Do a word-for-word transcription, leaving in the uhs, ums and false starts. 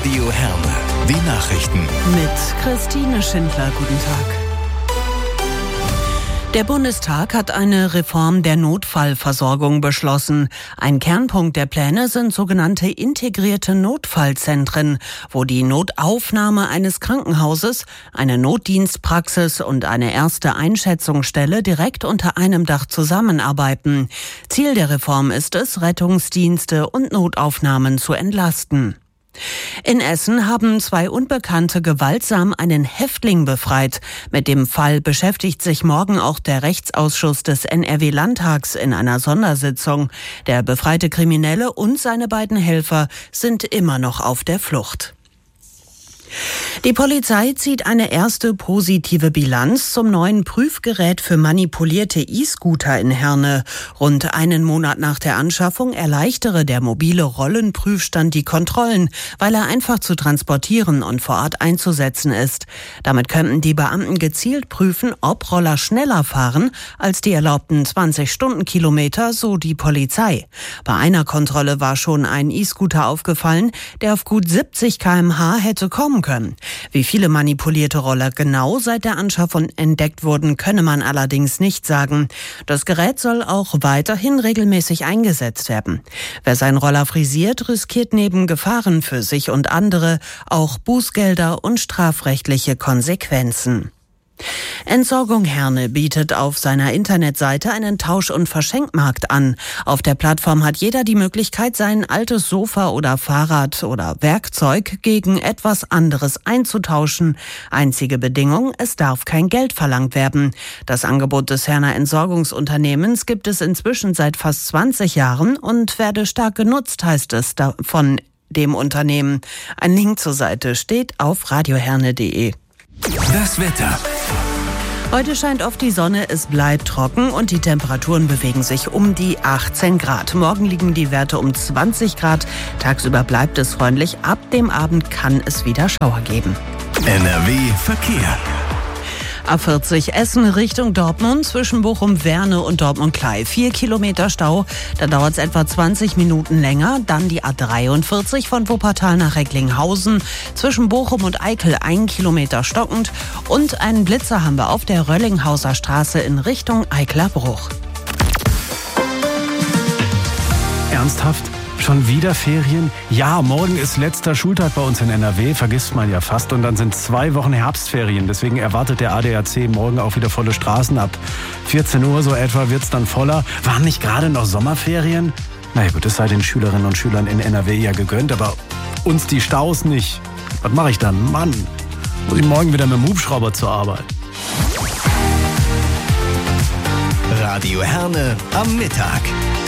Radio Herne, die Nachrichten. Mit Christine Schindler, guten Tag. Der Bundestag hat eine Reform der Notfallversorgung beschlossen. Ein Kernpunkt der Pläne sind sogenannte integrierte Notfallzentren, wo die Notaufnahme eines Krankenhauses, eine Notdienstpraxis und eine erste Einschätzungsstelle direkt unter einem Dach zusammenarbeiten. Ziel der Reform ist es, Rettungsdienste und Notaufnahmen zu entlasten. In Essen haben zwei Unbekannte gewaltsam einen Häftling befreit. Mit dem Fall beschäftigt sich morgen auch der Rechtsausschuss des N R W-Landtags in einer Sondersitzung. Der befreite Kriminelle und seine beiden Helfer sind immer noch auf der Flucht. Die Polizei zieht eine erste positive Bilanz zum neuen Prüfgerät für manipulierte E-Scooter in Herne. Rund einen Monat nach der Anschaffung erleichtere der mobile Rollenprüfstand die Kontrollen, weil er einfach zu transportieren und vor Ort einzusetzen ist. Damit könnten die Beamten gezielt prüfen, ob Roller schneller fahren als die erlaubten zwanzig Stundenkilometer, so die Polizei. Bei einer Kontrolle war schon ein E-Scooter aufgefallen, der auf gut siebzig Kilometer pro Stunde hätte kommen können. Wie viele manipulierte Roller genau seit der Anschaffung entdeckt wurden, könne man allerdings nicht sagen. Das Gerät soll auch weiterhin regelmäßig eingesetzt werden. Wer seinen Roller frisiert, riskiert neben Gefahren für sich und andere auch Bußgelder und strafrechtliche Konsequenzen. Entsorgung Herne bietet auf seiner Internetseite einen Tausch- und Verschenkmarkt an. Auf der Plattform hat jeder die Möglichkeit, sein altes Sofa oder Fahrrad oder Werkzeug gegen etwas anderes einzutauschen. Einzige Bedingung, es darf kein Geld verlangt werden. Das Angebot des Herner Entsorgungsunternehmens gibt es inzwischen seit fast zwanzig Jahren und werde stark genutzt, heißt es von dem Unternehmen. Ein Link zur Seite steht auf radioherne punkt de. Das Wetter. Heute scheint oft die Sonne, es bleibt trocken und die Temperaturen bewegen sich um die achtzehn Grad. Morgen liegen die Werte um zwanzig Grad. Tagsüber bleibt es freundlich. Ab dem Abend kann es wieder Schauer geben. N R W Verkehr. A vierzig Essen Richtung Dortmund zwischen Bochum-Werne und Dortmund-Klei. Vier Kilometer Stau, dann dauert es etwa zwanzig Minuten länger. Dann die A dreiundvierzig von Wuppertal nach Recklinghausen zwischen Bochum und Eickel ein Kilometer stockend. Und einen Blitzer haben wir auf der Röllinghauser Straße in Richtung Eikler Bruch. Ernsthaft? Schon wieder Ferien? Ja, morgen ist letzter Schultag bei uns in N R W, vergisst man ja fast. Und dann sind zwei Wochen Herbstferien. Deswegen erwartet der A D A C morgen auch wieder volle Straßen. Ab vierzehn Uhr so etwa wird's dann voller. Waren nicht gerade noch Sommerferien? Na ja gut, es sei den Schülerinnen und Schülern in N R W ja gegönnt, aber uns die Staus nicht. Was mache ich dann? Mann, muss ich morgen wieder mit dem Hubschrauber zur Arbeit. Radio Herne am Mittag.